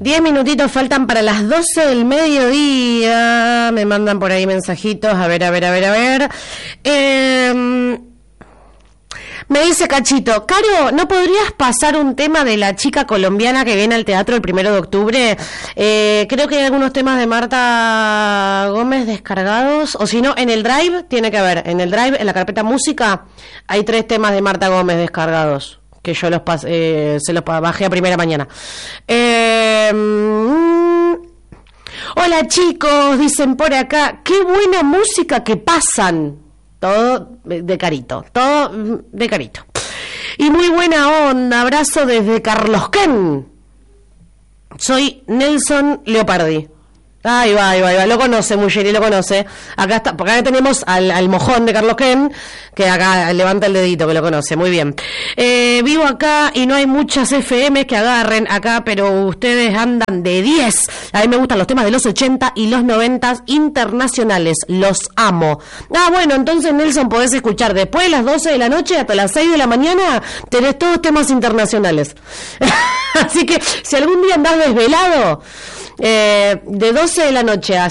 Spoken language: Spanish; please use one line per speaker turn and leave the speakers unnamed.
10 minutitos faltan para las 12 del mediodía. Me mandan por ahí mensajitos. A ver. Me dice Cachito, Caro, ¿no podrías pasar un tema de la chica colombiana que viene al teatro el 1 de octubre? Creo que hay algunos temas de Marta Gómez descargados. O si no, en el Drive, tiene que haber. En el Drive, en la carpeta música, hay 3 temas de Marta Gómez descargados. Que yo se los bajé a primera mañana. Hola chicos, dicen por acá, qué buena música que pasan. Todo de carito. Y muy buena onda, abrazo desde Carlosquén. Soy Nelson Leopardi. Ahí va, lo conoce, Muggeri, lo conoce. Acá está, porque acá tenemos al mojón de Carlosquén, que acá levanta el dedito, que lo conoce, muy bien. Vivo acá y no hay muchas FM que agarren acá, pero ustedes andan de 10. A mí me gustan los temas de los 80 y los 90 internacionales, los amo. Bueno, entonces Nelson, podés escuchar después de las 12 de la noche hasta las 6 de la mañana, tenés todos temas internacionales. Así que, si algún día andás desvelado, de 12 de la noche a